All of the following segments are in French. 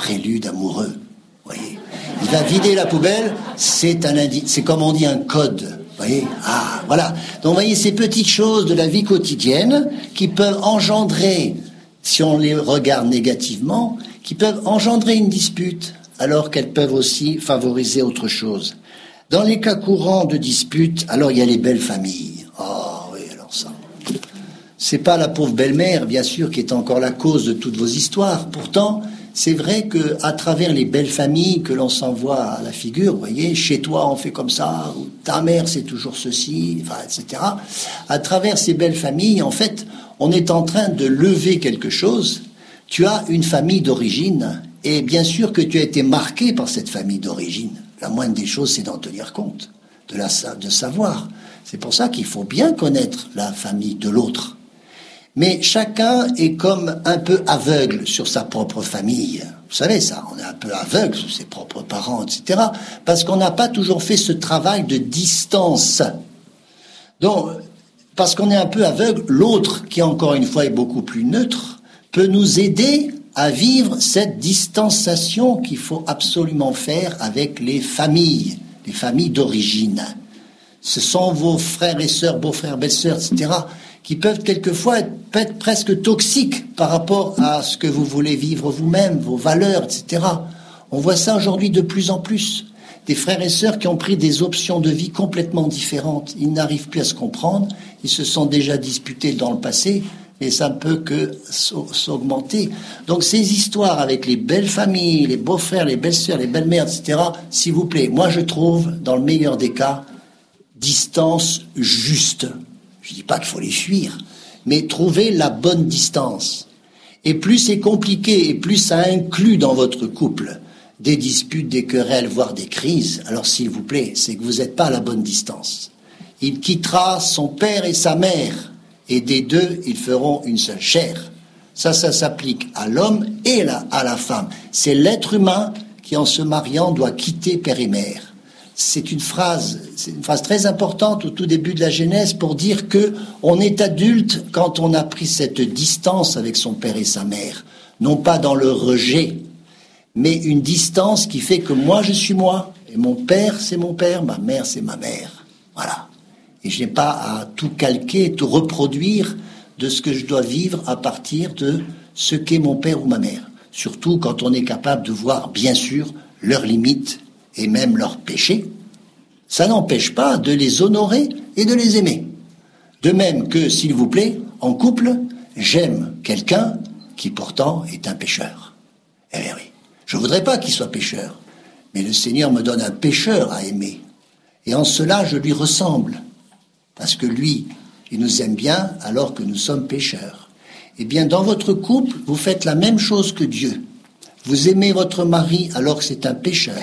prélude amoureux. Voyez, il va vider la poubelle, c'est comme on dit un code. Voyez, voilà. Donc, voyez, ces petites choses de la vie quotidienne qui peuvent engendrer, si on les regarde négativement, qui peuvent engendrer une dispute, alors qu'elles peuvent aussi favoriser autre chose. Dans les cas courants de dispute, alors il y a les belles familles. Oh oui, alors ça. C'est pas la pauvre belle-mère, bien sûr, qui est encore la cause de toutes vos histoires. Pourtant, c'est vrai que à travers les belles familles que l'on s'envoie à la figure, vous voyez, chez toi on fait comme ça, ou ta mère c'est toujours ceci, enfin, etc. À travers ces belles familles, en fait, on est en train de lever quelque chose. Tu as une famille d'origine, et bien sûr que tu as été marqué par cette famille d'origine. La moindre des choses, c'est d'en tenir compte, de savoir. C'est pour ça qu'il faut bien connaître la famille de l'autre. Mais chacun est comme un peu aveugle sur sa propre famille. Vous savez ça, on est un peu aveugle sur ses propres parents, etc. Parce qu'on n'a pas toujours fait ce travail de distance. Donc, parce qu'on est un peu aveugle, l'autre, qui encore une fois est beaucoup plus neutre, peut nous aider à vivre cette distanciation qu'il faut absolument faire avec les familles d'origine. Ce sont vos frères et sœurs, beaux-frères, belles-sœurs, etc., qui peuvent quelquefois être presque toxiques par rapport à ce que vous voulez vivre vous-même, vos valeurs, etc. On voit ça aujourd'hui de plus en plus. Des frères et sœurs qui ont pris des options de vie complètement différentes. Ils n'arrivent plus à se comprendre, ils se sont déjà disputés dans le passé, et ça ne peut que s'augmenter. Donc ces histoires avec les belles familles, les beaux-frères, les belles-sœurs, les belles-mères, etc., s'il vous plaît, moi je trouve, dans le meilleur des cas, distance juste. Je ne dis pas qu'il faut les fuir, mais trouver la bonne distance. Et plus c'est compliqué, et plus ça inclut dans votre couple des disputes, des querelles, voire des crises, alors s'il vous plaît, c'est que vous n'êtes pas à la bonne distance. Il quittera son père et sa mère, et des deux, ils feront une seule chair. Ça s'applique à l'homme et à la femme. C'est l'être humain qui, en se mariant, doit quitter père et mère. C'est une phrase très importante au tout début de la Genèse pour dire que on est adulte quand on a pris cette distance avec son père et sa mère. Non pas dans le rejet, mais une distance qui fait que moi je suis moi, et mon père c'est mon père, ma mère c'est ma mère. Voilà. Et je n'ai pas à tout calquer, tout reproduire de ce que je dois vivre à partir de ce qu'est mon père ou ma mère. Surtout quand on est capable de voir, bien sûr, leurs limites et même leurs péchés. Ça n'empêche pas de les honorer et de les aimer. De même que, s'il vous plaît, en couple, j'aime quelqu'un qui pourtant est un pécheur. Eh bien oui, je ne voudrais pas qu'il soit pécheur, mais le Seigneur me donne un pécheur à aimer. Et en cela, je lui ressemble. Parce que lui, il nous aime bien alors que nous sommes pécheurs. Eh bien, dans votre couple, vous faites la même chose que Dieu. Vous aimez votre mari alors que c'est un pécheur.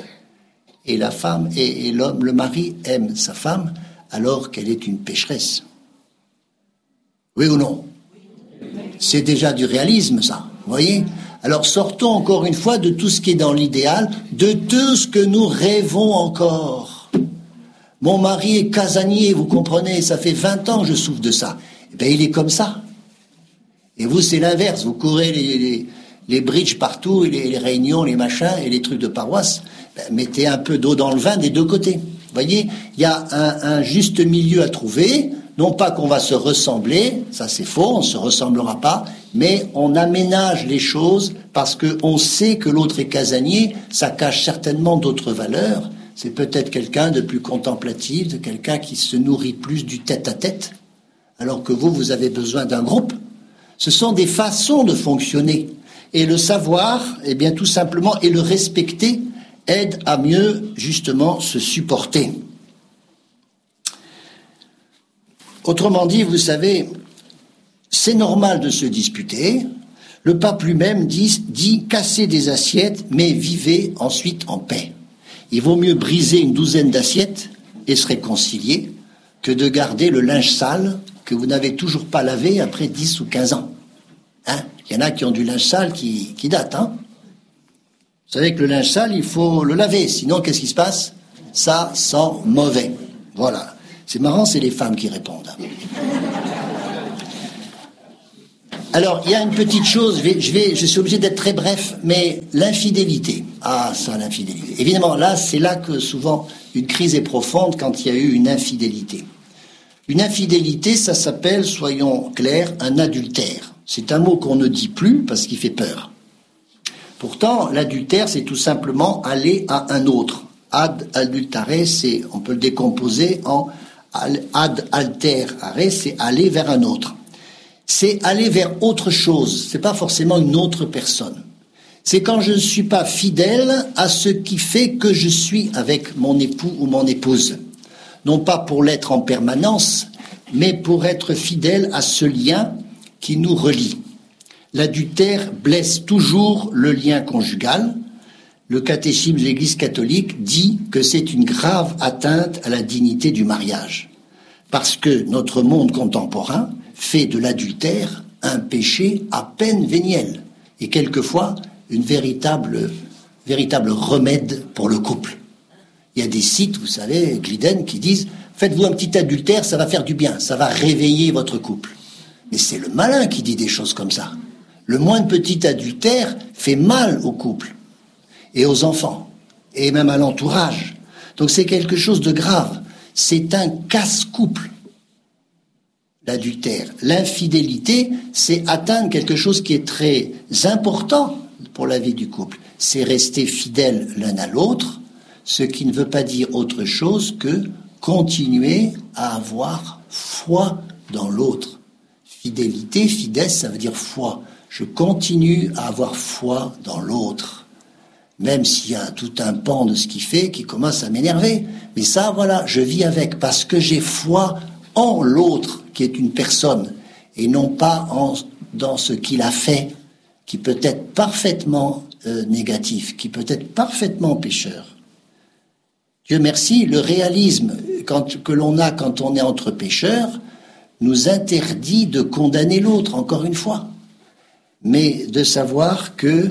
Et la femme et l'homme, le mari aime sa femme alors qu'elle est une pécheresse. Oui ou non? C'est déjà du réalisme, ça. Vous voyez? Alors sortons encore une fois de tout ce qui est dans l'idéal, de tout ce que nous rêvons encore. Mon mari est casanier, vous comprenez, ça fait 20 ans que je souffre de ça. Eh bien, il est comme ça. Et vous, c'est l'inverse. Vous courez les bridges partout, et les réunions, les machins, et les trucs de paroisse. Ben, mettez un peu d'eau dans le vin des deux côtés. Vous voyez, il y a un juste milieu à trouver. Non pas qu'on va se ressembler, ça c'est faux, on ne se ressemblera pas, mais on aménage les choses parce qu'on sait que l'autre est casanier, ça cache certainement d'autres valeurs. C'est peut-être quelqu'un de plus contemplatif, de quelqu'un qui se nourrit plus du tête-à-tête, alors que vous avez besoin d'un groupe. Ce sont des façons de fonctionner. Et le savoir, eh bien tout simplement, et le respecter, aide à mieux, justement, se supporter. Autrement dit, vous savez, c'est normal de se disputer. Le pape lui-même dit « cassez des assiettes, mais vivez ensuite en paix ». Il vaut mieux briser une douzaine d'assiettes et se réconcilier que de garder le linge sale que vous n'avez toujours pas lavé après 10 ou 15 ans. Hein? Il y en a qui ont du linge sale qui date. Hein? Vous savez que le linge sale, il faut le laver. Sinon, qu'est-ce qui se passe? Ça sent mauvais. Voilà. C'est marrant, c'est les femmes qui répondent. Alors, il y a une petite chose, je suis obligé d'être très bref, mais l'infidélité. Ah, ça, l'infidélité. Évidemment, là, c'est là que souvent une crise est profonde quand il y a eu une infidélité. Une infidélité, ça s'appelle, soyons clairs, un adultère. C'est un mot qu'on ne dit plus parce qu'il fait peur. Pourtant, l'adultère, c'est tout simplement aller à un autre. Ad adultare, on peut le décomposer en ad alterare, c'est aller vers un autre. C'est aller vers autre chose, c'est pas forcément une autre personne. C'est quand je ne suis pas fidèle à ce qui fait que je suis avec mon époux ou mon épouse. Non pas pour l'être en permanence, mais pour être fidèle à ce lien qui nous relie. L'adultère blesse toujours le lien conjugal. Le catéchisme de l'Église catholique dit que c'est une grave atteinte à la dignité du mariage. Parce que notre monde contemporain fait de l'adultère un péché à peine véniel et quelquefois une véritable remède pour le couple. Il y a des sites, vous savez, Gliden, qui disent « Faites-vous un petit adultère, ça va faire du bien, ça va réveiller votre couple. » Mais c'est le malin qui dit des choses comme ça. Le moindre petit adultère fait mal au couple et aux enfants et même à l'entourage. Donc c'est quelque chose de grave. C'est un casse-couple, l'adultère. L'infidélité, c'est atteindre quelque chose qui est très important pour la vie du couple. C'est rester fidèle l'un à l'autre, ce qui ne veut pas dire autre chose que continuer à avoir foi dans l'autre. Fidélité, fidèle, ça veut dire foi. Je continue à avoir foi dans l'autre. Même s'il y a tout un pan de ce qu'il fait qui commence à m'énerver. Mais ça, voilà, je vis avec parce que j'ai foi en l'autre qui est une personne et non pas dans ce qu'il a fait qui peut être parfaitement négatif, qui peut être parfaitement pécheur. Dieu merci, le réalisme que l'on a quand on est entre pécheurs nous interdit de condamner l'autre, encore une fois, mais de savoir que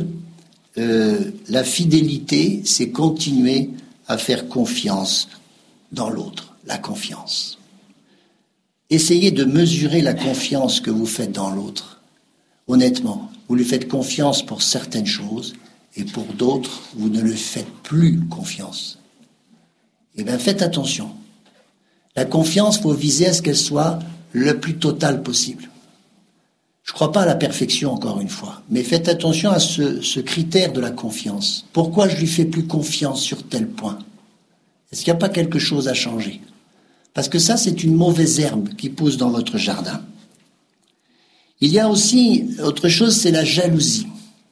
la fidélité, c'est continuer à faire confiance dans l'autre, la confiance. Essayez de mesurer la confiance que vous faites dans l'autre. Honnêtement, vous lui faites confiance pour certaines choses et pour d'autres, vous ne lui faites plus confiance. Eh bien, faites attention. La confiance, il faut viser à ce qu'elle soit le plus totale possible. Je ne crois pas à la perfection, encore une fois, mais faites attention à ce critère de la confiance. Pourquoi je lui fais plus confiance sur tel point? Est-ce qu'il n'y a pas quelque chose à changer? Parce que ça, c'est une mauvaise herbe qui pousse dans votre jardin. Il y a aussi autre chose, c'est la jalousie.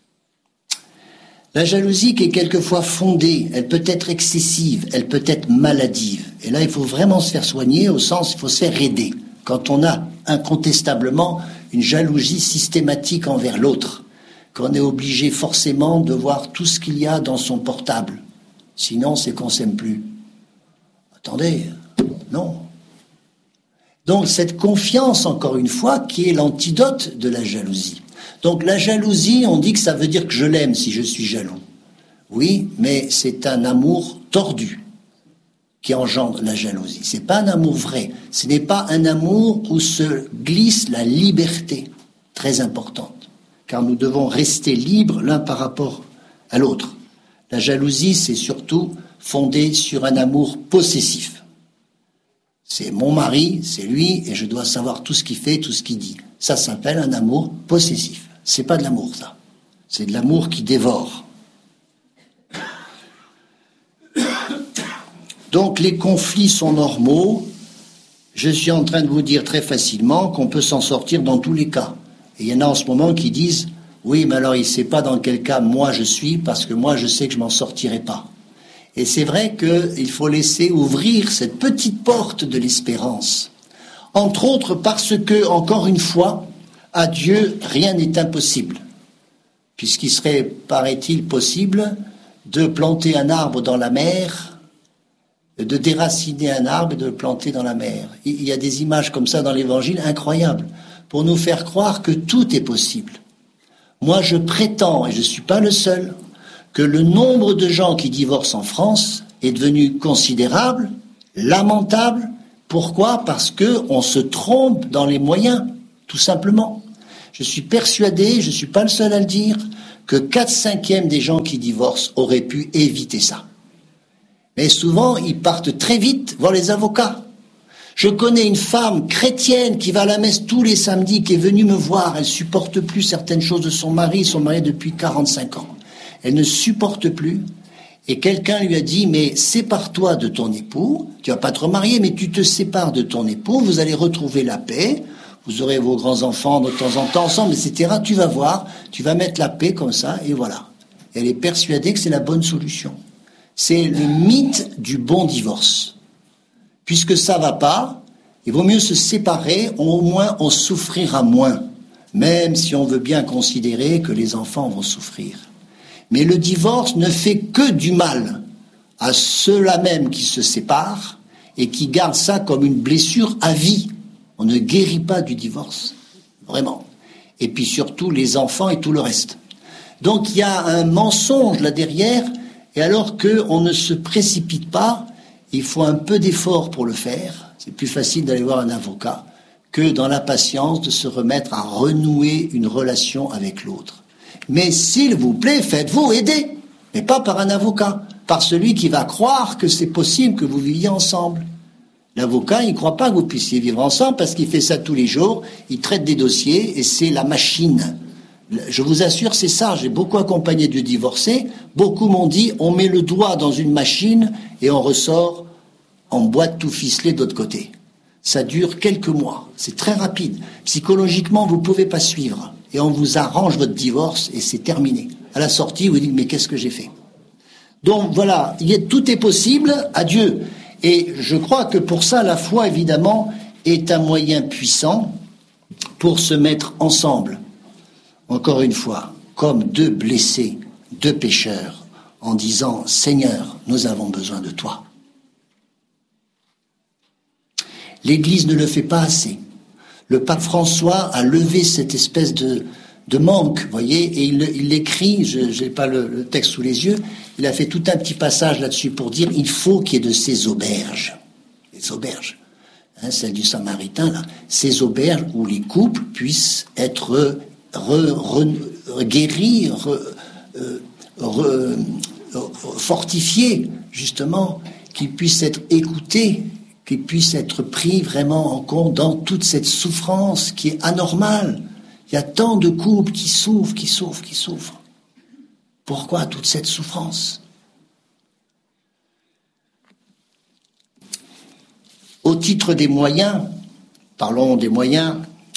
La jalousie qui est quelquefois fondée, elle peut être excessive, elle peut être maladive. Et là, il faut vraiment se faire soigner, au sens, il faut se faire aider. Quand on a incontestablement une jalousie systématique envers l'autre, qu'on est obligé forcément de voir tout ce qu'il y a dans son portable. Sinon, c'est qu'on s'aime plus. Attendez, non. Donc, cette confiance, encore une fois, qui est l'antidote de la jalousie. Donc, la jalousie, on dit que ça veut dire que je l'aime si je suis jaloux. Oui, mais c'est un amour tordu qui engendre la jalousie. C'est pas un amour vrai. Ce n'est pas un amour où se glisse la liberté, très importante, car nous devons rester libres l'un par rapport à l'autre. La jalousie, c'est surtout fondé sur un amour possessif. C'est mon mari, c'est lui, et je dois savoir tout ce qu'il fait, tout ce qu'il dit. Ça s'appelle un amour possessif. C'est pas de l'amour, ça. C'est de l'amour qui dévore. Donc les conflits sont normaux. Je suis en train de vous dire très facilement qu'on peut s'en sortir dans tous les cas. Et il y en a en ce moment qui disent « Oui, mais alors il ne sait pas dans quel cas moi je suis, parce que moi je sais que je m'en sortirai pas. » Et c'est vrai qu'il faut laisser ouvrir cette petite porte de l'espérance. Entre autres parce que, encore une fois, à Dieu, rien n'est impossible. Puisqu'il serait, paraît-il, possible de planter un arbre dans la mer, de déraciner un arbre et de le planter dans la mer. Il y a des images comme ça dans l'Évangile incroyables, pour nous faire croire que tout est possible. Moi, je prétends, et je ne suis pas le seul, que le nombre de gens qui divorcent en France est devenu considérable, lamentable. Pourquoi? Parce qu'on se trompe dans les moyens, tout simplement. Je suis persuadé, je ne suis pas le seul à le dire, que 4/5 des gens qui divorcent auraient pu éviter ça. Mais souvent, ils partent très vite voir les avocats. Je connais une femme chrétienne qui va à la messe tous les samedis, qui est venue me voir. Elle supporte plus certaines choses de son mari depuis 45 ans. Elle ne supporte plus. Et quelqu'un lui a dit, mais sépare-toi de ton époux, tu vas pas te remarier, mais tu te sépares de ton époux, vous allez retrouver la paix, vous aurez vos grands-enfants de temps en temps ensemble, etc. Tu vas voir, tu vas mettre la paix comme ça, et voilà. Elle est persuadée que c'est la bonne solution. C'est le mythe du bon divorce. Puisque ça va pas, il vaut mieux se séparer, au moins on souffrira moins, même si on veut bien considérer que les enfants vont souffrir. Mais le divorce ne fait que du mal à ceux-là même qui se séparent et qui gardent ça comme une blessure à vie. On ne guérit pas du divorce, vraiment. Et puis surtout les enfants et tout le reste. Donc il y a un mensonge là derrière, et alors qu'on ne se précipite pas, il faut un peu d'effort pour le faire. C'est plus facile d'aller voir un avocat que dans la patience de se remettre à renouer une relation avec l'autre. Mais s'il vous plaît, faites-vous aider, mais pas par un avocat, par celui qui va croire que c'est possible que vous viviez ensemble. L'avocat, il ne croit pas que vous puissiez vivre ensemble parce qu'il fait ça tous les jours, il traite des dossiers et c'est la machine. Je vous assure, c'est ça, j'ai beaucoup accompagné de divorcés, beaucoup m'ont dit, on met le doigt dans une machine et on ressort en boîte tout ficelé de l'autre côté. Ça dure quelques mois, c'est très rapide. Psychologiquement, vous ne pouvez pas suivre. Et on vous arrange votre divorce et c'est terminé. À la sortie, vous dites, mais qu'est-ce que j'ai fait? Donc voilà, tout est possible à Dieu. Et je crois que pour ça, la foi, évidemment, est un moyen puissant pour se mettre ensemble. Encore une fois, comme deux blessés, deux pécheurs, en disant, Seigneur, nous avons besoin de toi. L'Église ne le fait pas assez. Le pape François a levé cette espèce de manque, vous voyez, et il l'écrit, je n'ai pas le texte sous les yeux, il a fait tout un petit passage là-dessus pour dire il faut qu'il y ait de ces auberges. Les auberges, celle du Samaritain, là, ces auberges où les couples puissent être guéris, fortifiés, justement, qu'ils puissent être écoutés, qu'ils puissent être pris vraiment en compte dans toute cette souffrance qui est anormale. Il y a tant de couples qui souffrent. Pourquoi toute cette souffrance? Au titre des moyens, parlons des moyens,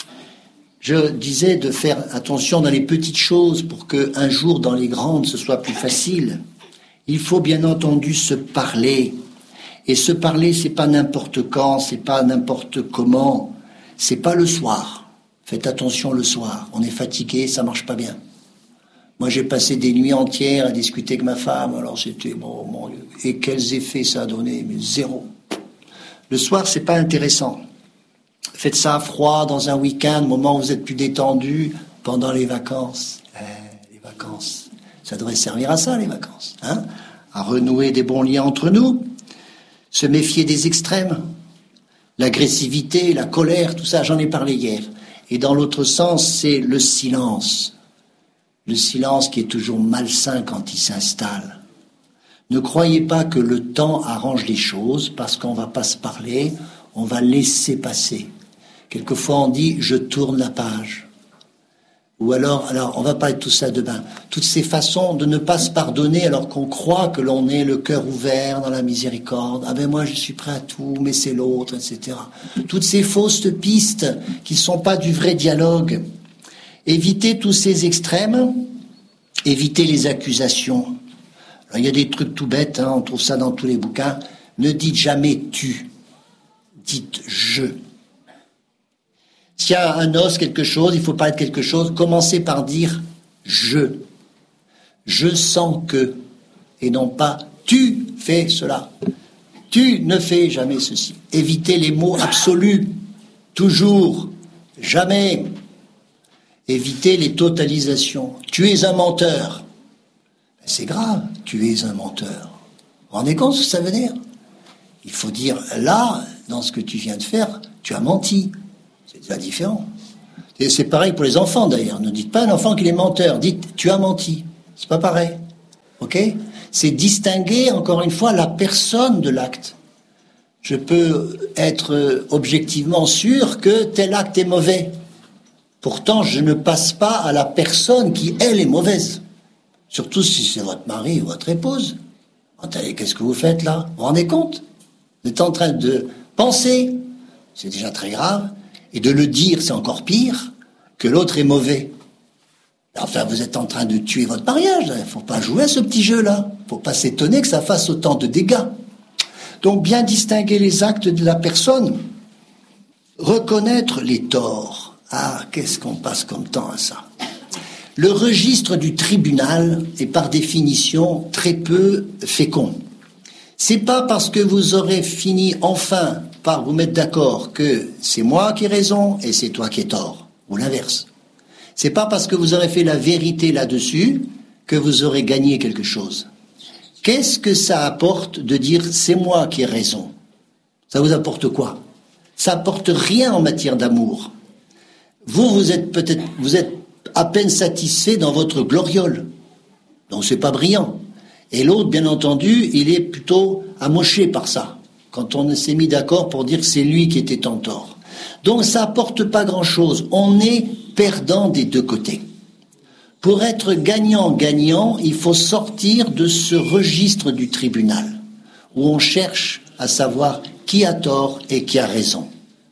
je disais de faire attention dans les petites choses pour qu'un jour dans les grandes ce soit plus facile. Il faut bien entendu se parler. Et se parler, c'est pas n'importe quand, c'est pas n'importe comment, c'est pas le soir. Faites attention le soir, on est fatigué, ça marche pas bien. Moi j'ai passé des nuits entières à discuter avec ma femme, alors c'était bon, mon Dieu. Et quels effets ça a donné? Mais zéro. Le soir c'est pas intéressant. Faites ça à froid dans un week-end, au moment où vous êtes plus détendu, pendant les vacances. Les vacances, ça devrait servir à ça les vacances, à renouer des bons liens entre nous. Se méfier des extrêmes, l'agressivité, la colère, tout ça, j'en ai parlé hier. Et dans l'autre sens, c'est le silence. Le silence qui est toujours malsain quand il s'installe. Ne croyez pas que le temps arrange les choses, parce qu'on ne va pas se parler, on va laisser passer. Quelquefois on dit « je tourne la page ». Ou alors, on va parler de tout ça demain. Toutes ces façons de ne pas se pardonner alors qu'on croit que l'on est le cœur ouvert dans la miséricorde. Ah ben moi je suis prêt à tout, mais c'est l'autre, etc. Toutes ces fausses pistes qui ne sont pas du vrai dialogue. Évitez tous ces extrêmes, évitez les accusations. Alors, il y a des trucs tout bêtes, on trouve ça dans tous les bouquins. Ne dites jamais tu, dites je. S'il y a un os, quelque chose, il faut parler de quelque chose, commencez par dire « je ». Je sens que, et non pas « tu fais cela ». Tu ne fais jamais ceci. Évitez les mots absolus, toujours, jamais. Évitez les totalisations. Tu es un menteur. C'est grave, tu es un menteur. Vous vous rendez compte ce que ça veut dire? Il faut dire, là, dans ce que tu viens de faire, tu as menti. C'est déjà différent. Et c'est pareil pour les enfants d'ailleurs. Ne dites pas à un enfant qu'il est menteur. Dites, tu as menti. C'est pas pareil. Ok ? C'est distinguer, encore une fois, la personne de l'acte. Je peux être objectivement sûr que tel acte est mauvais. Pourtant, je ne passe pas à la personne qui, elle, est mauvaise. Surtout si c'est votre mari ou votre épouse. Attendez, qu'est-ce que vous faites là ? Vous vous rendez compte ? Vous êtes en train de penser, c'est déjà très grave, et de le dire, c'est encore pire, que l'autre est mauvais. Enfin, vous êtes en train de tuer votre mariage. Il ne faut pas jouer à ce petit jeu-là. Il ne faut pas s'étonner que ça fasse autant de dégâts. Donc, bien distinguer les actes de la personne. Reconnaître les torts. Ah, qu'est-ce qu'on passe comme temps à ça ? Le registre du tribunal est par définition très peu fécond. C'est pas parce que vous aurez fini enfin par vous mettre d'accord que c'est moi qui ai raison et c'est toi qui ai tort, ou l'inverse. C'est pas parce que vous aurez fait la vérité là-dessus que vous aurez gagné quelque chose. Qu'est-ce que ça apporte de dire c'est moi qui ai raison ? Ça vous apporte quoi ? Ça apporte rien en matière d'amour. Vous êtes à peine satisfait dans votre gloriole. Donc c'est pas brillant. Et l'autre, bien entendu, il est plutôt amoché par ça. Quand on s'est mis d'accord pour dire que c'est lui qui était en tort. Donc ça apporte pas grand-chose. On est perdant des deux côtés. Pour être gagnant-gagnant, il faut sortir de ce registre du tribunal, où on cherche à savoir qui a tort et qui a raison.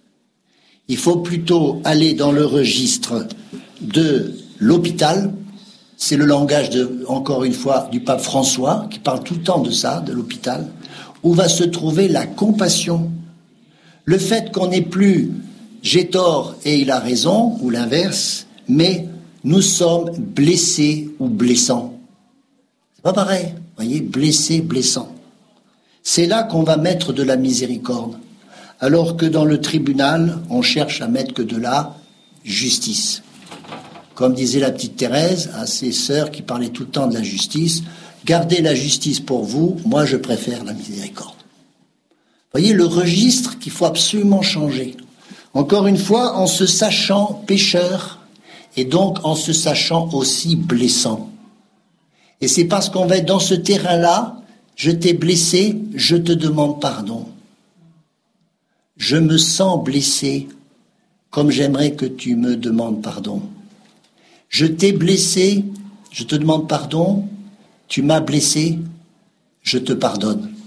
Il faut plutôt aller dans le registre de l'hôpital. C'est le langage, encore une fois, du pape François, qui parle tout le temps de ça, de l'hôpital, où va se trouver la compassion. Le fait qu'on n'ait plus « j'ai tort et il a raison » ou l'inverse, mais nous sommes blessés ou blessants. C'est pas pareil, vous voyez, blessé, blessant. C'est là qu'on va mettre de la miséricorde, alors que dans le tribunal, on cherche à mettre que de la justice. Comme disait la petite Thérèse à ses sœurs qui parlaient tout le temps de la justice, gardez la justice pour vous, moi je préfère la miséricorde. Vous voyez le registre qu'il faut absolument changer. Encore une fois, en se sachant pécheur et donc en se sachant aussi blessant. Et c'est parce qu'on va être dans ce terrain-là, je t'ai blessé, je te demande pardon. Je me sens blessé, comme j'aimerais que tu me demandes pardon. Je t'ai blessé, je te demande pardon, tu m'as blessé, je te pardonne.